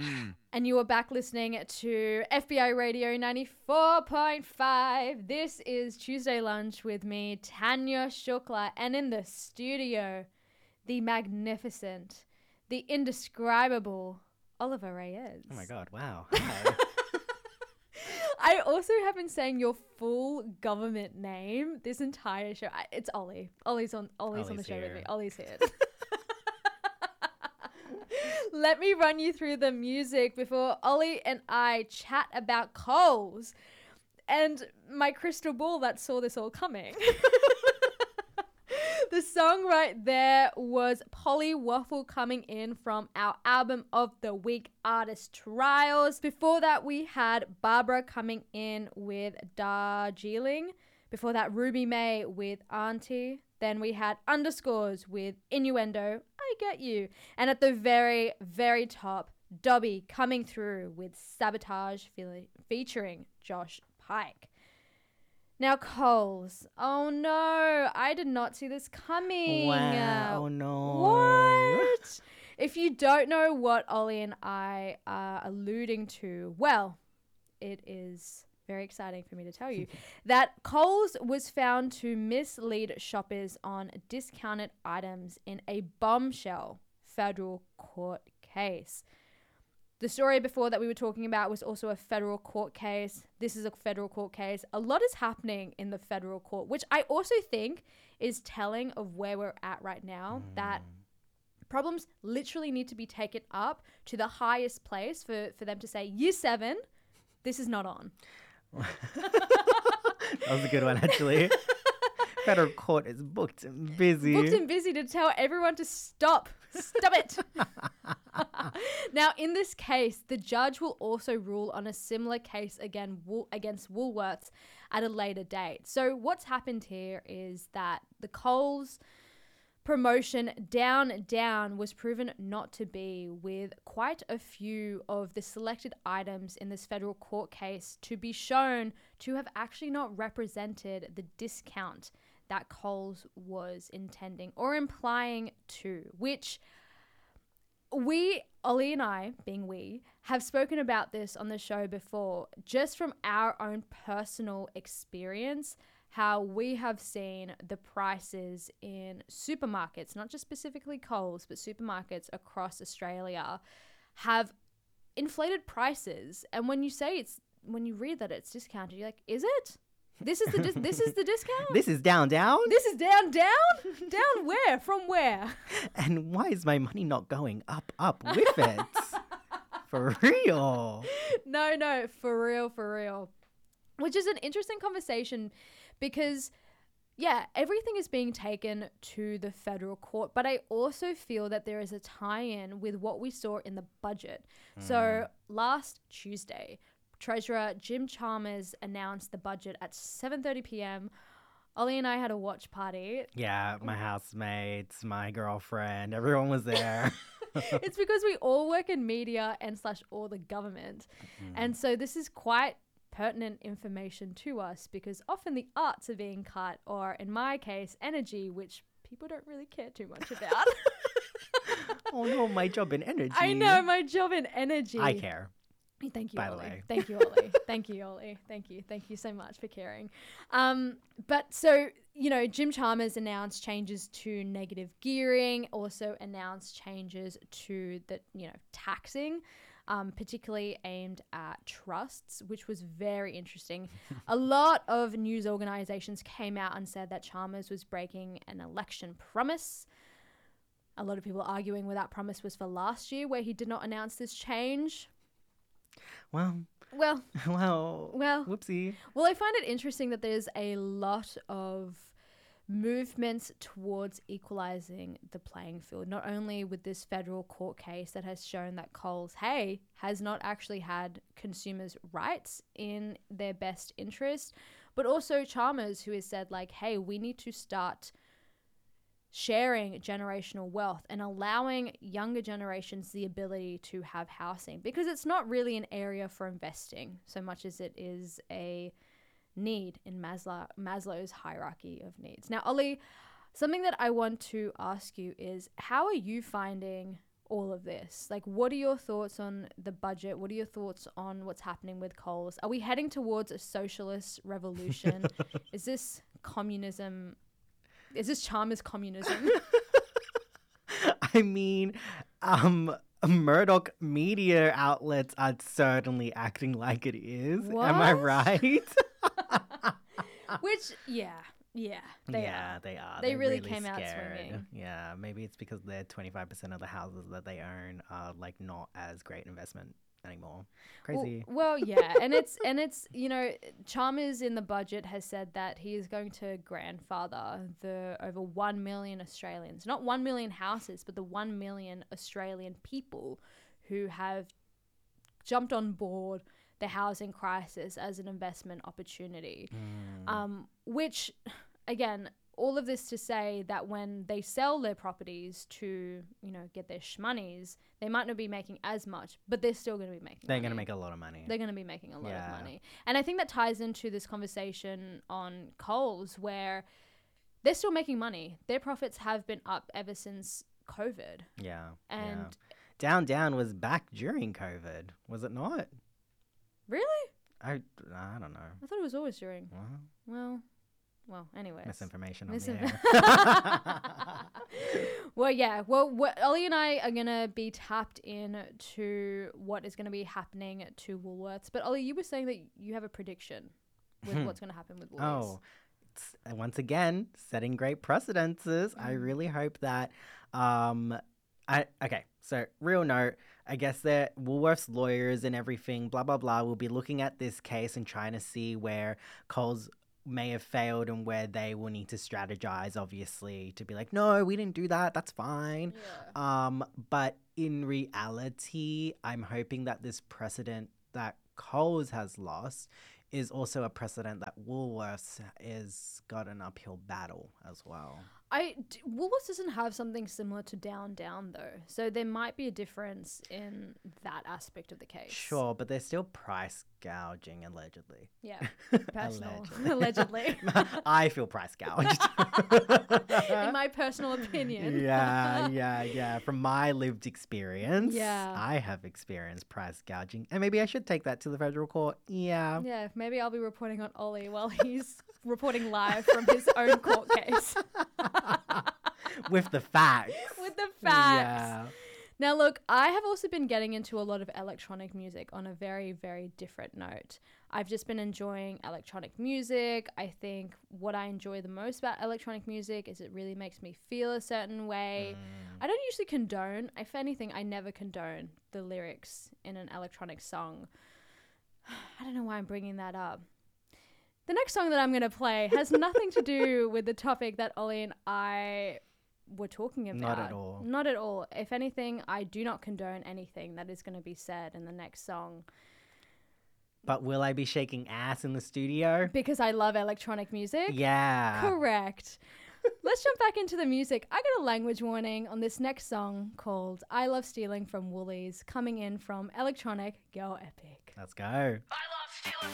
And you are back listening to FBI Radio 94.5. This is Tuesday Lunch with me, Tanya Shukla, and in the studio, the magnificent, the indescribable Oliver Reyes. Oh my God, wow. Hi. I also have been saying your full government name this entire show. It's Ollie. Ollie's on the show with me. Ollie's here. Let me run you through the music before Ollie and I chat about Coles and my crystal ball that saw this all coming. The song right there was Polly Waffle coming in from our album of the week, Artist Trials. Before that, we had Barbara coming in with Darjeeling. Before that, Ruby May with Auntie. Then we had Underscores with Innuendo, I Get You. And at the very, very top, Dobby coming through with Sabotage featuring Josh Pike. Now, Coles. Oh, no. I did not see this coming. Wow, no. What? If you don't know what Ollie and I are alluding to, well, it is very exciting for me to tell you that Coles was found to mislead shoppers on discounted items in a bombshell federal court case. The story before that we were talking about was also a federal court case. This is a federal court case. A lot is happening in the federal court, which I also think is telling of where we're at right now, that problems literally need to be taken up to the highest place for them to say, year 7, this is not on. That was a good one, actually. Federal court is booked and busy. Booked and busy to tell everyone to stop. Stop it. Now, in this case, the judge will also rule on a similar case against Woolworths at a later date. So what's happened here is that the Coles promotion down was proven not to be, with quite a few of the selected items in this federal court case to be shown to have actually not represented the discount that Coles was intending or implying to, which Ollie and I, being we, have spoken about this on the show before, just from our own personal experience, how we have seen the prices in supermarkets, not just specifically Coles, but supermarkets across Australia have inflated prices. And when you read that it's discounted, you're like, is it? This is the discount? This is down? This is down? Down where? From where? And why is my money not going up with it? For real? No, for real. Which is an interesting conversation because, yeah, everything is being taken to the federal court, but I also feel that there is a tie-in with what we saw in the budget. So last Tuesday, Treasurer Jim Chalmers announced the budget at 7:30 p.m. Ollie and I had a watch party. Yeah, my housemates, my girlfriend, everyone was there. It's because we all work in media and / all the government. And so this is quite pertinent information to us because often the arts are being cut, or in my case, energy, which people don't really care too much about. Oh no, my job in energy. I know, my job in energy. I care. Thank you, By the Ollie. way. Thank you, Ollie. Thank you, Ollie. Thank you. Thank you so much for caring. But so, Jim Chalmers announced changes to negative gearing, also announced changes to the, taxing, particularly aimed at trusts, which was very interesting. A lot of news organizations came out and said that Chalmers was breaking an election promise. A lot of people arguing where that promise was for last year, where he did not announce this change. Well, whoopsie. Well, I find it interesting that there's a lot of movements towards equalizing the playing field, not only with this federal court case that has shown that Coles, has not actually had consumers' rights in their best interest, but also Chalmers, who has said, we need to start sharing generational wealth and allowing younger generations the ability to have housing, because it's not really an area for investing so much as it is a need in Maslow's hierarchy of needs. Now, Ollie, something that I want to ask you is, how are you finding, all of this? Like, what are your thoughts on the budget? What are your thoughts on what's happening with Coles? Are we heading towards a socialist revolution? Is this communism? Is this Chalmers communism? I mean, Murdoch media outlets are certainly acting like it is. Am I What? right? Which, yeah, they are. They are. They They're really came out scared. swinging. Yeah, maybe it's because they're 25% of the houses that they own are like not as great investment anymore. Crazy. Well, yeah, and it's Chalmers in the budget has said that he is going to grandfather the over 1 million Australians, not 1 million houses, but the 1 million Australian people who have jumped on board the housing crisis as an investment opportunity. Which, again, all of this to say that when they sell their properties to, get their shmoneys, they might not be making as much, but they're still going to be making They're money. going to make a lot of money. They're going to be making a lot Yeah. of money. And I think that ties into this conversation on Coles, where they're still making money. Their profits have been up ever since COVID. Yeah. And Down was back during COVID, was it not? really? I don't know. I thought it was always during. Well, Well, anyways. misinformation on Misin- the air. Well, yeah. Well, Ollie and I are going to be tapped in to what is going to be happening to Woolworths. But Ollie, you were saying that you have a prediction with what's going to happen with Woolies. Oh, it's, once again, setting great precedences. I really hope that. Okay, so real note. I guess that Woolworths lawyers and everything, blah blah blah, will be looking at this case and trying to see where Coles may have failed and where they will need to strategize, obviously, to be like, no, we didn't do that. That's fine. Yeah. But in reality, I'm hoping that this precedent that Coles has lost is also a precedent that Woolworths is got an uphill battle as well. Woolworths doesn't have something similar to Down though, so there might be a difference in that aspect of the case. Sure, but they're still price gouging, allegedly. Yeah. Personal. Allegedly. I feel price gouged. In my personal opinion. Yeah. From my lived experience, Yeah. I have experienced price gouging. And maybe I should take that to the federal court. Yeah. Yeah, maybe I'll be reporting on Ollie while he's reporting live from his own court case. With the facts. With the facts. Yeah. Now, look, I have also been getting into a lot of electronic music on a very, very different note. I've just been enjoying electronic music. I think what I enjoy the most about electronic music is it really makes me feel a certain way. I don't usually condone. If anything, I never condone the lyrics in an electronic song. I don't know why I'm bringing that up. The next song that I'm going to play has nothing to do with the topic that Ollie and I were talking about. Not at all. Not at all. If anything, I do not condone anything that is going to be said in the next song But will I be shaking ass in the studio? because I love electronic music. Yeah. Correct. Let's jump back into the music. I got a language warning on this next song called I Love Stealing from Woolies, coming in from Electronic Girl Epic. Let's go.